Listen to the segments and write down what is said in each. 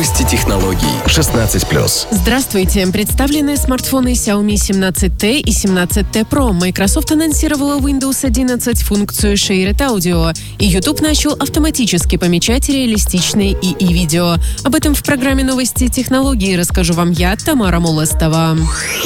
Новости технологий. 16+. Здравствуйте. Представлены смартфоны Xiaomi 17T и 17T Pro. Microsoft анонсировала Windows 11 функцию Shared Audio. И YouTube начал автоматически помечать реалистичные ИИ-видео. Об этом в программе «Новости технологий» расскажу вам я, Тамара Молостова.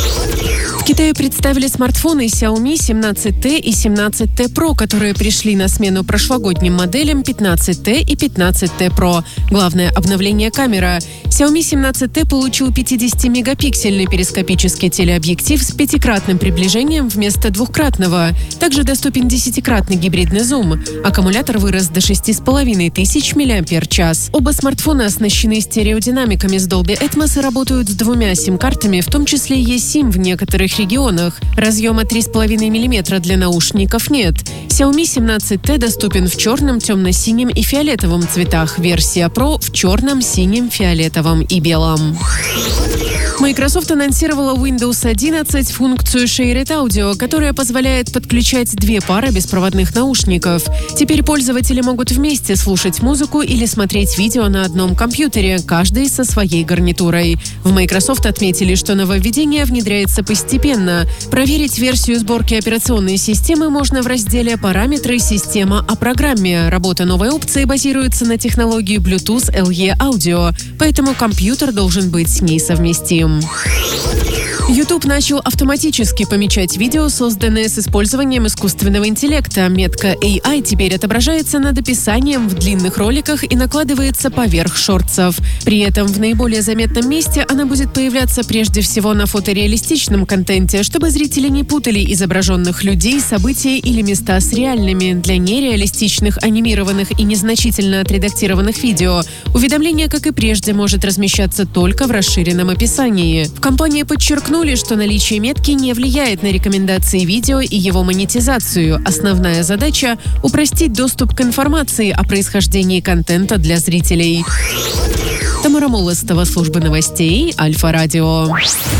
В Китае представили смартфоны Xiaomi 17T и 17T Pro, которые пришли на смену прошлогодним моделям 15T и 15T Pro. Главное обновление — камера. Xiaomi 17T получил 50-мегапиксельный перископический телеобъектив с 5-кратным приближением вместо 2-кратного. Также доступен 10-кратный гибридный зум. Аккумулятор вырос до 6500 мАч. Оба смартфона оснащены стереодинамиками с Dolby Atmos и работают с 2 сим-картами, в том числе eSIM в некоторых регионах. Разъема 3,5 мм для наушников нет. Xiaomi 17T доступен в черном, темно-синем и фиолетовом цветах. Версия Pro в черном, синем, фиолетовом и белом. Microsoft анонсировала Windows 11 функцию Shared Audio, которая позволяет подключать 2 пары беспроводных наушников. Теперь пользователи могут вместе слушать музыку или смотреть видео на одном компьютере, каждый со своей гарнитурой. В Microsoft отметили, что нововведение внедряется постепенно. Проверить версию сборки операционной системы можно в разделе «Параметры. Система о программе». Работа новой опции базируется на технологии Bluetooth LE Audio, поэтому компьютер должен быть с ней совместим. YouTube начал автоматически помечать видео, созданные с использованием искусственного интеллекта. Метка AI теперь отображается над описанием в длинных роликах и накладывается поверх шортсов. При этом в наиболее заметном месте она будет появляться прежде всего на фотореалистичном контенте, чтобы зрители не путали изображенных людей, события или места с реальными. Для нереалистичных, анимированных и незначительно отредактированных видео уведомление, как и прежде, может размещаться только в расширенном описании. В компании подчеркнули, что наличие метки не влияет на рекомендации видео и его монетизацию. Основная задача — упростить доступ к информации о происхождении контента для зрителей. Тамара Молостова, служба новостей Альфа Радио.